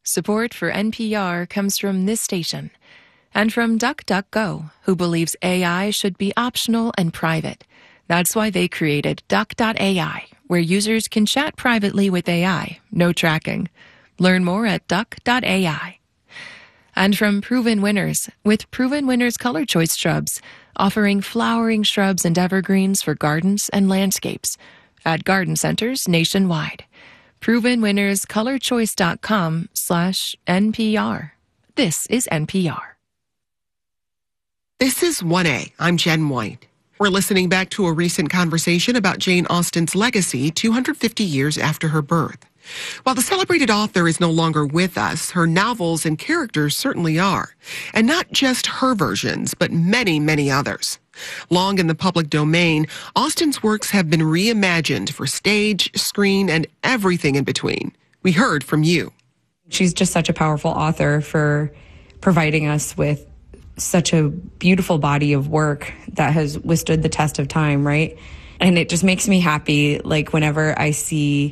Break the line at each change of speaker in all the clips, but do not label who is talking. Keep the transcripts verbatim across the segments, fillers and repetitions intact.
Support for N P R comes from this station and from DuckDuckGo, who believes A I should be optional and private. That's why they created Duck dot A I, where users can chat privately with A I, no tracking. Learn more at Duck dot A I. And from Proven Winners, with Proven Winners Color Choice Shrubs, offering flowering shrubs and evergreens for gardens and landscapes at garden centers nationwide. Proven Winners Color Choice dot com slash N P R. This is N P R.
This is one A. I'm Jen White. We're listening back to a recent conversation about Jane Austen's legacy two hundred fifty years after her birth. While the celebrated author is no longer with us, her novels and characters certainly are. And not just her versions, but many, many others. Long in the public domain, Austen's works have been reimagined for stage, screen, and everything in between. We heard from you.
She's just such a powerful author for providing us with such a beautiful body of work that has withstood the test of time, right? And it just makes me happy, like, whenever I see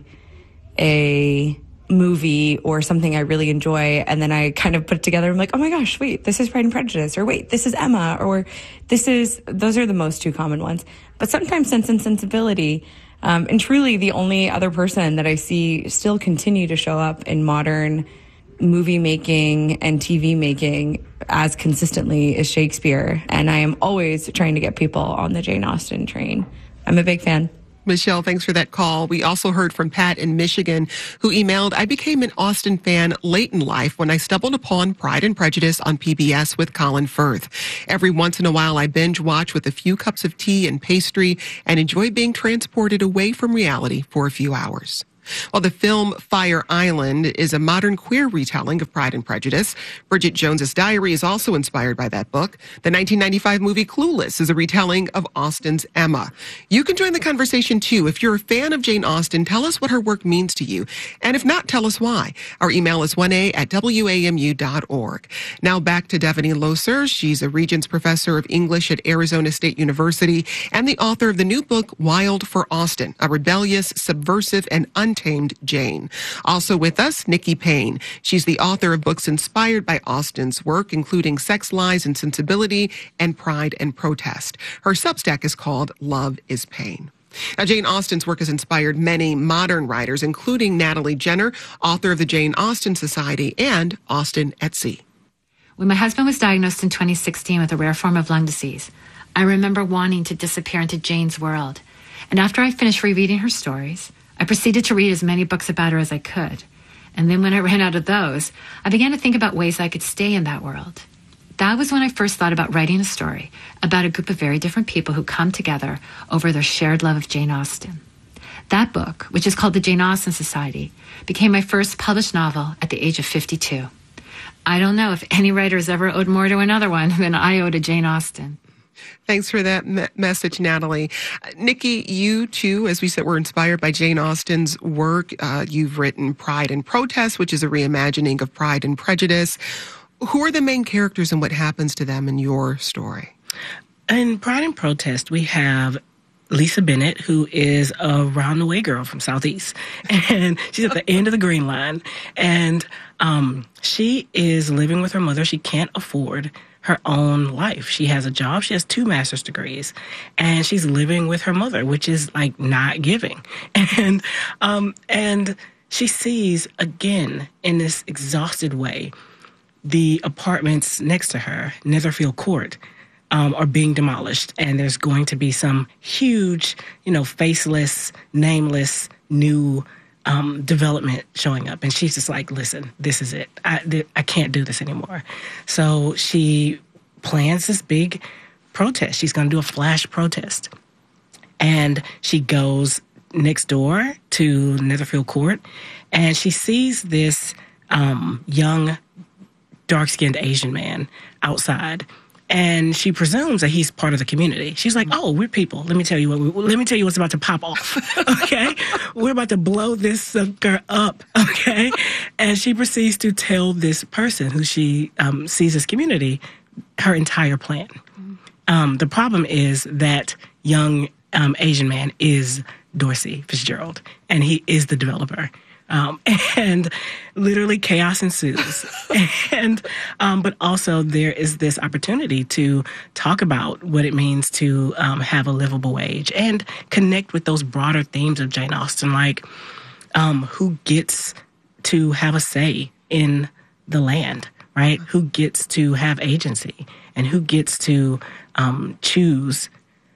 a movie or something I really enjoy, and then I kind of put it together. I'm like, oh my gosh, wait, this is Pride and Prejudice, or wait, this is Emma, or this is, those are the most two common ones. But sometimes Sense and Sensibility, um, and truly the only other person that I see still continue to show up in modern movie making and T V making as consistently is Shakespeare. And I am always trying to get people on the Jane Austen train. I'm a big fan.
Michelle, thanks for that call. We also heard from Pat in Michigan, who emailed, I became an Austen fan late in life when I stumbled upon Pride and Prejudice on P B S with Colin Firth. Every once in a while, I binge watch with a few cups of tea and pastry and enjoy being transported away from reality for a few hours. While the film Fire Island is a modern queer retelling of Pride and Prejudice, Bridget Jones's Diary is also inspired by that book. The nineteen ninety-five movie Clueless is a retelling of Austen's Emma. You can join the conversation too. If you're a fan of Jane Austen, tell us what her work means to you. And if not, tell us why. Our email is one A at W A M U dot org. Now back to Devaney Loeser. She's a Regents Professor of English at Arizona State University and the author of the new book Wild for Austen, a rebellious, subversive, and un Tamed Jane. Also with us, Nikki Payne. She's the author of books inspired by Austen's work, including Sex, Lies, and Sensibility and Pride and Protest. Her Substack is called Love is Pain. Now, Jane Austen's work has inspired many modern writers, including Natalie Jenner, author of the Jane Austen Society and Austen at Sea.
When my husband was diagnosed in twenty sixteen with a rare form of lung disease, I remember wanting to disappear into Jane's world. And after I finished rereading her stories, I proceeded to read as many books about her as I could. And then when I ran out of those, I began to think about ways I could stay in that world. That was when I first thought about writing a story about a group of very different people who come together over their shared love of Jane Austen. That book, which is called The Jane Austen Society, became my first published novel at the age of fifty-two. I don't know if any writer has ever owed more to another one than I owe to Jane Austen.
Thanks for that me- message, Natalie. Uh, Nikki, you too, as we said, were inspired by Jane Austen's work. Uh, you've written Pride and Protest, which is a reimagining of Pride and Prejudice. Who are the main characters and what happens to them in your story?
In Pride and Protest, we have Lisa Bennett, who is a round-the-way girl from Southeast. And she's at the end of the Green Line. And um, she is living with her mother. She can't afford her own life. She has a job. She has two master's degrees. And she's living with her mother, which is, like, not giving. And um, and she sees, again, in this exhausted way, the apartments next to her, Netherfield Court, Um, are being demolished, and there's going to be some huge, you know, faceless, nameless, new um, development showing up. And she's just like, listen, this is it. I, th- I can't do this anymore. So she plans this big protest. She's going to do a flash protest. And she goes next door to Netherfield Court, and she sees this um, young, dark-skinned Asian man outside. And she presumes that he's part of the community. She's like, "Oh, we're people. Let me tell you what. We, let me tell you what's about to pop off. Okay, we're about to blow this sucker up. Okay." And she proceeds to tell this person who she um, sees as community her entire plan. Um, the problem is that young um, Asian man is Dorsey Fitzgerald, and he is the developer Um, and literally chaos ensues. and um, But also there is this opportunity to talk about what it means to um, have a livable wage and connect with those broader themes of Jane Austen, like um, who gets to have a say in the land, right? Who gets to have agency and who gets to um, choose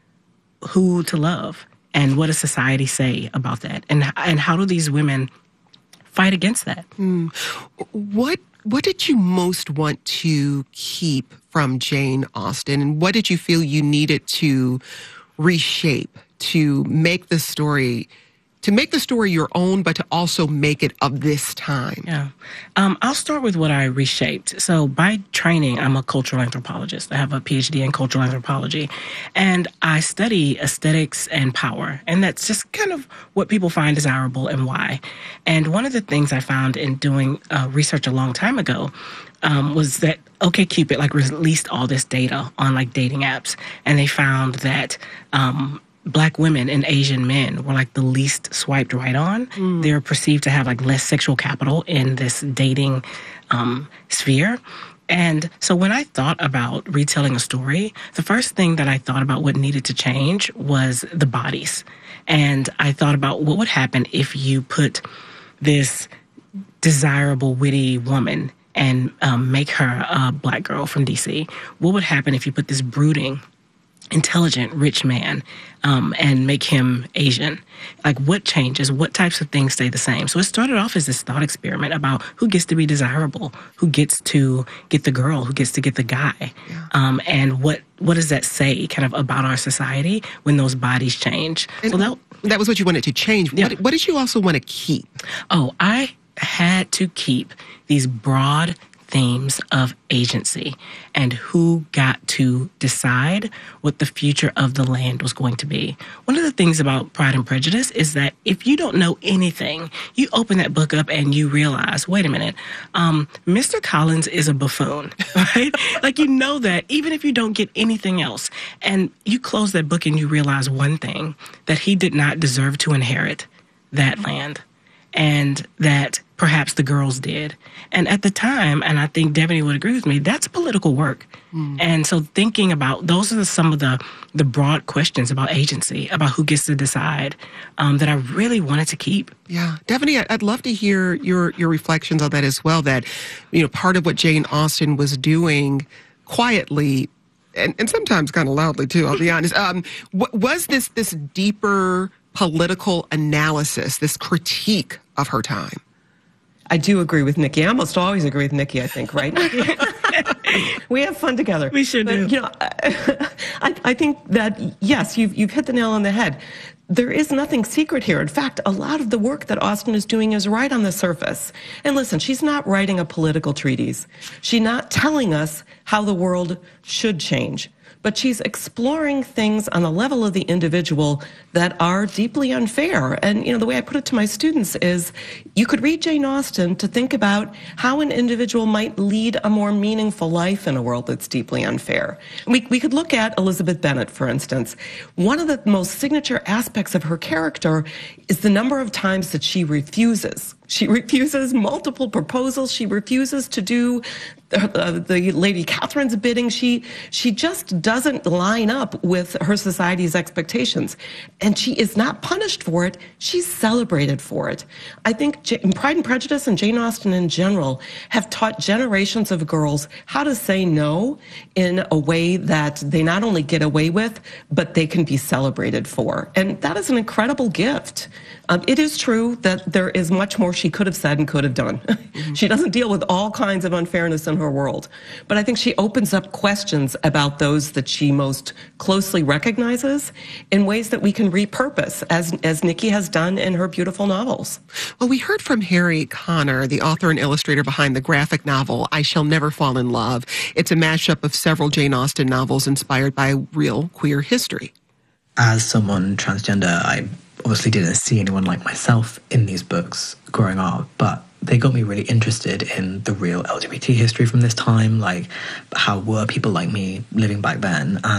who to love, and what does society say about that? And and how do these women fight against that?
Mm. What what did you most want to keep from Jane Austen, and what did you feel you needed to reshape to make the story to make the story your own, but to also make it of this time?
Yeah. Um, I'll start with what I reshaped. So by training, I'm a cultural anthropologist. I have a P H D in cultural anthropology, and I study aesthetics and power. And that's just kind of what people find desirable and why. And one of the things I found in doing uh, research a long time ago um, was that OkCupid like released all this data on like dating apps, and they found that um, Black women and Asian men were like the least swiped right on. Mm. They're perceived to have like less sexual capital in this dating um, sphere. And so when I thought about retelling a story, the first thing that I thought about what needed to change was the bodies. And I thought about what would happen if you put this desirable, witty woman and um, make her a Black girl from D C. What would happen if you put this brooding, intelligent, rich man um, and make him Asian? Like, what changes? What types of things stay the same? So it started off as this thought experiment about who gets to be desirable, who gets to get the girl, who gets to get the guy, yeah. um, and what what does that say kind of about our society when those bodies change?
And
so that,
that was what you wanted to change.
Yeah.
What, what did you also want to keep?
Oh, I had to keep these broad themes of agency and who got to decide what the future of the land was going to be. One of the things about Pride and Prejudice is that if you don't know anything, you open that book up and you realize, wait a minute, um, Mister Collins is a buffoon, right? Like, you know that even if you don't get anything else, and you close that book and you realize one thing, that he did not deserve to inherit that land, and that perhaps the girls did. And at the time, and I think Devaney would agree with me, that's political work. Mm. And so thinking about, those are the, some of the, the broad questions about agency, about who gets to decide, um, that I really wanted to keep.
Yeah. Devaney, I'd love to hear your, your reflections on that as well, that, you know, part of what Jane Austen was doing quietly, and, and sometimes kind of loudly too, I'll be honest, um, was this, this deeper political analysis, this critique of her time.
I do agree with Nikki. I almost always agree with Nikki, I think, right? We have fun together.
We sure
but,
do.
You know, I, I think that, yes, you've, you've hit the nail on the head. There is nothing secret here. In fact, a lot of the work that Austen is doing is right on the surface. And listen, she's not writing a political treatise. She's not telling us how the world should change. But she's exploring things on the level of the individual that are deeply unfair. And, you know, the way I put it to my students is you could read Jane Austen to think about how an individual might lead a more meaningful life in a world that's deeply unfair. We, we could look at Elizabeth Bennet, for instance. One of the most signature aspects of her character is the number of times that she refuses. She refuses multiple proposals. She refuses to do uh, the Lady Catherine's bidding. She she just doesn't line up with her society's expectations. And she is not punished for it. She's celebrated for it. I think J- Pride and Prejudice and Jane Austen in general have taught generations of girls how to say no in a way that they not only get away with, but they can be celebrated for. And that is an incredible gift. Um, it is true that there is much more she could have said and could have done. Mm-hmm. She doesn't deal with all kinds of unfairness in her world. But I think she opens up questions about those that she most closely recognizes in ways that we can repurpose, as, as Nikki has done in her beautiful novels.
Well, we heard from Harry Conner, the author and illustrator behind the graphic novel, I Shall Never Fall in Love. It's a mashup of several Jane Austen novels inspired by real queer history.
As someone transgender, I obviously didn't see anyone like myself in these books growing up, but they got me really interested in the real L G B T history from this time, like how were people like me living back then. And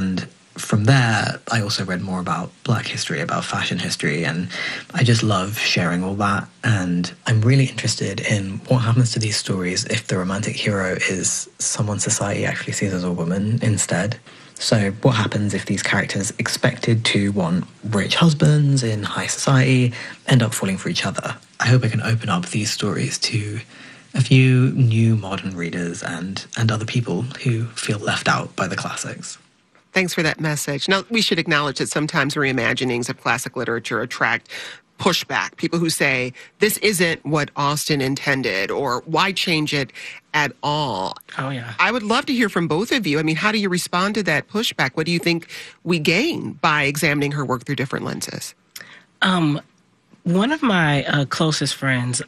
from there, I also read more about Black history, about fashion history, and I just love sharing all that. And I'm really interested in what happens to these stories if the romantic hero is someone society actually sees as a woman instead. So what happens if these characters expected to want rich husbands in high society end up falling for each other? I hope I can open up these stories to a few new modern readers and, and other people who feel left out by the classics.
Thanks for that message. Now, we should acknowledge that sometimes reimaginings of classic literature attract pushback. People who say, this isn't what Austen intended, or why change it at all?
Oh, yeah.
I would love to hear from both of you. I mean, how do you respond to that pushback? What do you think we gain by examining her work through different lenses?
Um, one of my uh, closest friends,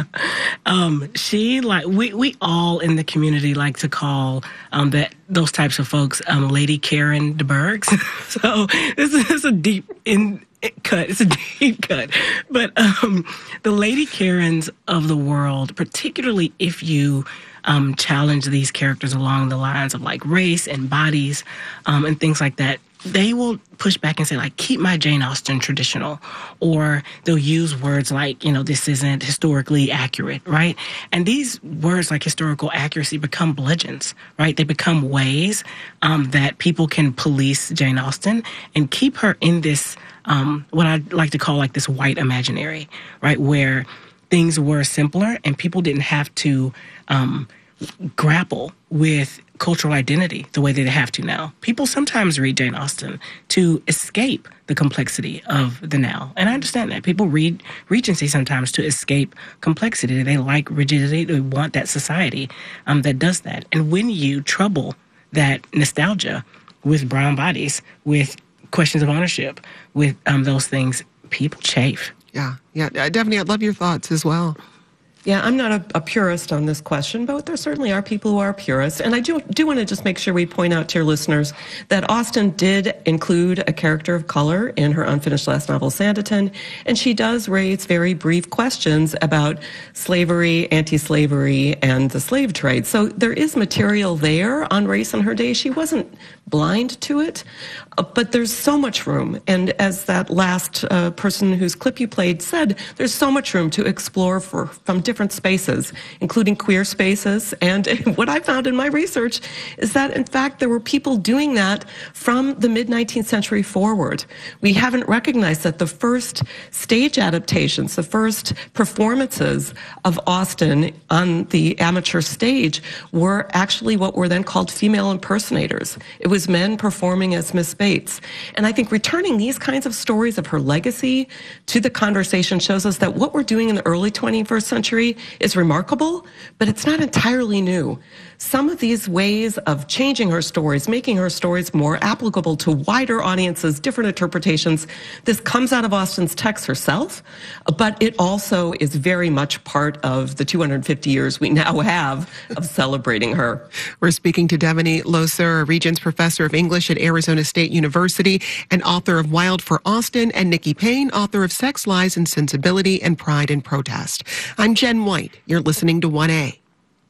um, she like we we all in the community like to call um, that those types of folks um, Lady Karen de Burghs. So this is a deep in. cut. It's a deep cut. But um, the Lady Karens of the world, particularly if you um, challenge these characters along the lines of like race and bodies um, and things like that, they will push back and say, like, keep my Jane Austen traditional. Or they'll use words like, you know, this isn't historically accurate, right? And these words like historical accuracy become bludgeons, right? They become ways um, that people can police Jane Austen and keep her in this Um, what I'd like to call like this white imaginary, right, where things were simpler and people didn't have to um, grapple with cultural identity the way that they have to now. People sometimes read Jane Austen to escape the complexity of the now. And I understand that. People read Regency sometimes to escape complexity. They like rigidity. They want that society um, that does that. And when you trouble that nostalgia with brown bodies, with questions of ownership, with um, those things, people chafe.
Yeah, yeah. Definitely, I'd love your thoughts as well.
Yeah, I'm not a, a purist on this question, but there certainly are people who are purists. And I do, do want to just make sure we point out to your listeners that Austen did include a character of color in her unfinished last novel, Sanditon, and she does raise very brief questions about slavery, anti-slavery, and the slave trade. So there is material there on race in her day. She wasn't blind to it, uh, but there's so much room. And as that last uh, person whose clip you played said, there's so much room to explore for, from different spaces, including queer spaces. And what I found in my research is that, in fact, there were people doing that from the mid-nineteenth century forward. We haven't recognized that the first stage adaptations, the first performances of Austen on the amateur stage were actually what were then called female impersonators. It was men performing as Miss Bates. And I think returning these kinds of stories of her legacy to the conversation shows us that what we're doing in the early twenty-first century is remarkable, but it's not entirely new. Some of these ways of changing her stories, making her stories more applicable to wider audiences, different interpretations, this comes out of Austen's text herself, but it also is very much part of the two hundred fifty years we now have of celebrating her.
We're speaking to Devany Loeser, a Regents Professor of English at Arizona State University and author of Wild for Austen, and Nikki Payne, author of Sex, Lies, and Sensibility and Pride and Protest. I'm Jen White. You're listening to one A.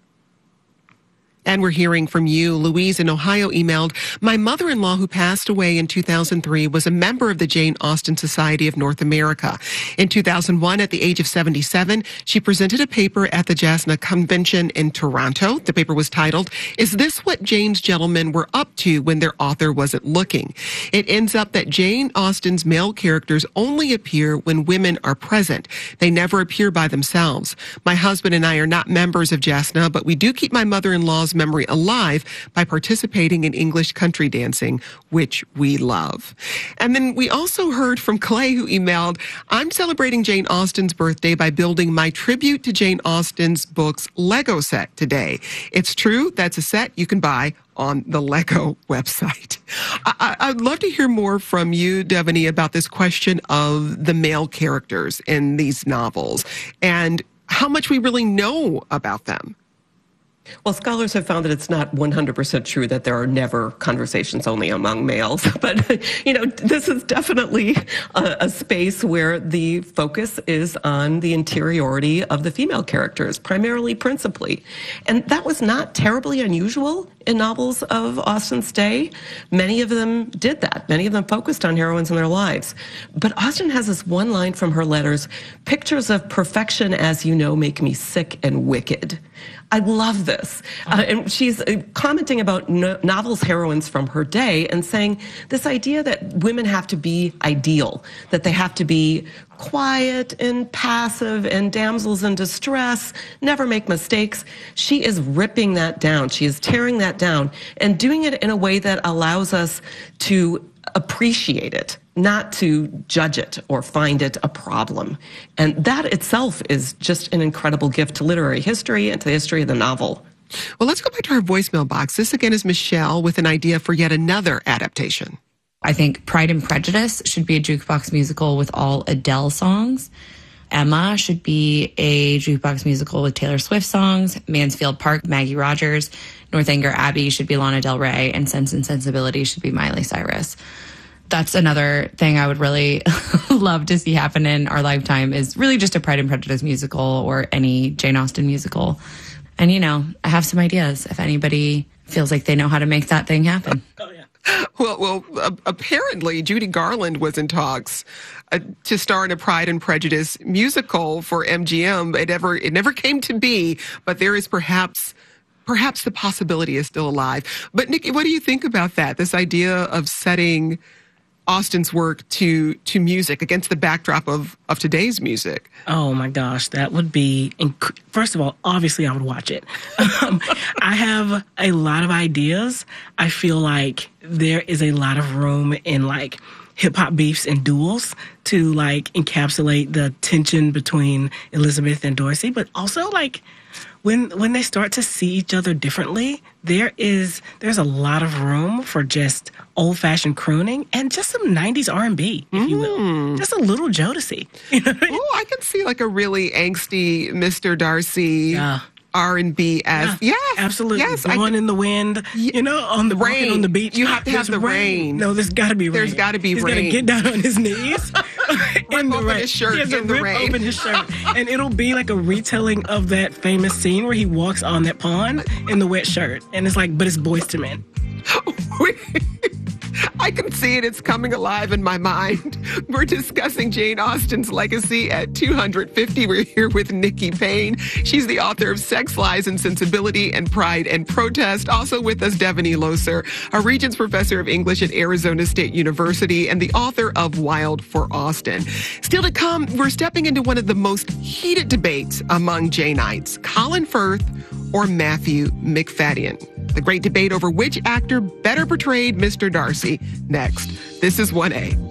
And we're hearing from you. Louise in Ohio emailed, my mother-in-law who passed away in two thousand three was a member of the Jane Austen Society of North America. In two thousand one, at the age of seventy-seven, she presented a paper at the Jasna Convention in Toronto. The paper was titled, Is This What Jane's Gentlemen Were Up To When Their Author Wasn't Looking? It ends up that Jane Austen's male characters only appear when women are present. They never appear by themselves. My husband and I are not members of Jasna, but we do keep my mother-in-law's memory alive by participating in English country dancing, which we love. And then we also heard from Clay, who emailed, I'm celebrating Jane Austen's birthday by building my tribute to Jane Austen's books Lego set today. It's true, that's a set you can buy on the Lego website. I, I'd love to hear more from you, Devany, about this question of the male characters in these novels and how much we really know about them.
Well, scholars have found that it's not one hundred percent true that there are never conversations only among males. But, you know, this is definitely a, a space where the focus is on the interiority of the female characters, primarily, principally. And that was not terribly unusual in novels of Austen's day. Many of them did that. Many of them focused on heroines in their lives. But Austen has this one line from her letters, "Pictures of perfection, as you know, make me sick and wicked." I love this. Uh, and she's uh, commenting about no novels heroines from her day and saying this idea that women have to be ideal, that they have to be quiet and passive and damsels in distress, never make mistakes. She is ripping that down. She is tearing that down and doing it in a way that allows us to appreciate it, not to judge it or find it a problem. And that itself is just an incredible gift to literary history and to the history of the novel.
Well, let's go back to our voicemail box. This again is Michelle with an idea for yet another adaptation.
I think Pride and Prejudice should be a jukebox musical with all Adele songs. Emma should be a jukebox musical with Taylor Swift songs. Mansfield Park, Maggie Rogers. Northanger Abbey should be Lana Del Rey. And Sense and Sensibility should be Miley Cyrus. That's another thing I would really love to see happen in our lifetime, is really just a Pride and Prejudice musical or any Jane Austen musical. And, you know, I have some ideas if anybody feels like they know how to make that thing happen.
Oh, yeah.
Well, well, uh, apparently Judy Garland was in talks uh, to star in a Pride and Prejudice musical for M G M. It never, it never came to be, but there is perhaps, perhaps the possibility is still alive. But Nikki, what do you think about that? This idea of setting Austen's work to to music against the backdrop of, of today's music?
Oh my gosh, that would be, inc- first of all, obviously I would watch it. Um, I have a lot of ideas. I feel like there is a lot of room in like hip hop beefs and duels to like encapsulate the tension between Elizabeth and Darcy, but also like when when they start to see each other differently, there is there's a lot of room for just old-fashioned crooning and just some nineties R and B, if mm. you will. Just a little Jodeci. You know what I mean?
Oh, I can see like a really angsty Mister Darcy. Yeah. R and B as
yeah,
yes,
absolutely.
Yes,
Blowing in the wind, you know, on the
rain
on the beach.
You have to have
there's
the rain. rain.
No, there's got to be rain.
There's got to be
He's
rain.
He's got to get down on his knees in the
open
rain.
his shirt
he has
in
to
the
rip
rain.
open his shirt, and it'll be like a retelling of that famous scene where he walks on that pond in the wet shirt, and it's like, but it's Boyz two Men.
I can see it. It's coming alive in my mind. We're discussing Jane Austen's legacy at two hundred fifty. We're here with Nikki Payne. She's the author of Sex, Lies, and Sensibility and Pride and Protest. Also with us, Devaney Loeser, a Regents Professor of English at Arizona State University and the author of Wild for Austen. Still to come, we're stepping into one of the most heated debates among Janeites, Colin Firth or Matthew Macfadyen. The great debate over which actor better portrayed Mister Darcy. Next, this is one A.